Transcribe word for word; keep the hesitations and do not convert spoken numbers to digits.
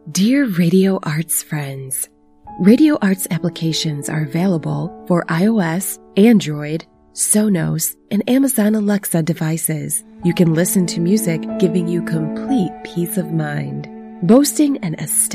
Dear Radio Arts friends, Radio Arts applications are available for iOS, Android, Sonos, and Amazon Alexa devices. You can listen to music giving you complete peace of mind. Boasting an aesthetic